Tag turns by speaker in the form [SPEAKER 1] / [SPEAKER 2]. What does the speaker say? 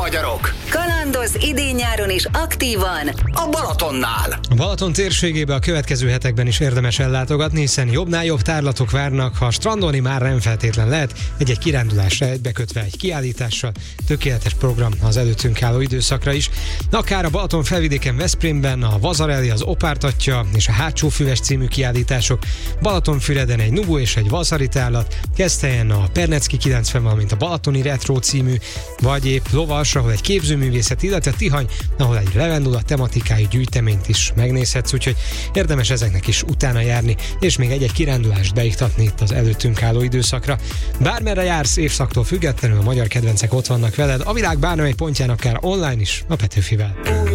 [SPEAKER 1] magyarok.
[SPEAKER 2] Kalandoz idén-nyáron is aktívan
[SPEAKER 1] A Balatonnál.
[SPEAKER 3] A Balaton térségébe a következő hetekben is érdemes ellátogatni, hiszen jobbnál jobb tárlatok várnak, ha strandolni már nem feltétlen lehet, egy kirándulásra egybekötve egy kiállítással, tökéletes program az előttünk álló időszakra is. Akár a Balaton felvidéken Veszprémben a Vazareli, az Opártatja és a Hátsófüves című kiállítások, Balatonfüreden egy Nubu és egy Vasari tárlat, Keszthelyen a Pernecki 90, valamint a Balatoni Retro című, vagy épp Lovas, ahol egy képzőművészet, illetve Tihany, ahol egy levendula tematikájú gyűjteményt is megnézhetsz, úgyhogy érdemes ezeknek is utána járni, és még egy kirándulást beiktatni itt az előttünk álló időszakra. Bármerre jársz, évszaktól függetlenül a magyar kedvencek ott vannak veled, a világ bármely pontján, akár online is, a Petőfivel.